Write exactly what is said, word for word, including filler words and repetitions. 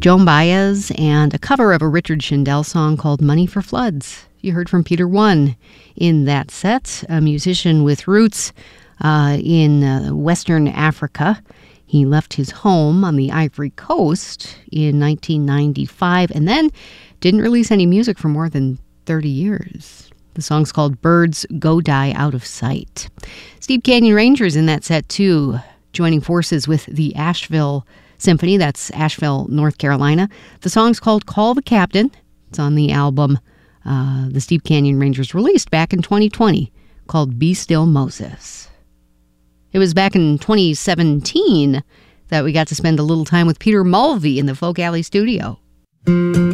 Joan Baez and a cover of a Richard Shindell song called Money for Floods. You heard from Peter One in that set, a musician with roots uh, in uh, Western Africa. He left his home on the Ivory Coast in nineteen ninety-five and then didn't release any music for more than thirty years. The song's called Birds Go Die Out of Sight. Steep Canyon Rangers in that set, too, joining forces with the Asheville Symphony. That's Asheville, North Carolina. The song's called Call the Captain. It's on the album uh, the Steep Canyon Rangers released back in twenty twenty called Be Still Moses. It was back in twenty seventeen that we got to spend a little time with Peter Mulvey in the Folk Alley studio.